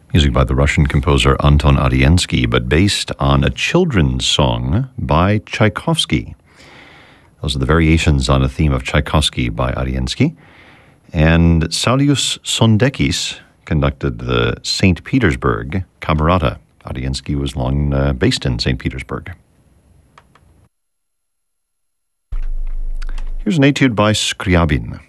Music by the Russian composer Anton Ariensky, but based on a children's song by Tchaikovsky. Those are the variations on a theme of Tchaikovsky by Ariensky. And Saulius Sondekis conducted the St. Petersburg Camerata. Ariensky was long based in St. Petersburg. Here's an etude by Scriabin.